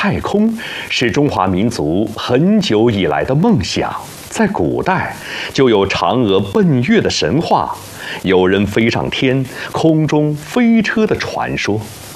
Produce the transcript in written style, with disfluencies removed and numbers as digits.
太空是中华民族很久以来的梦想。在古代就有嫦娥奔月的神话，有人飞上天，空中飞车的传说。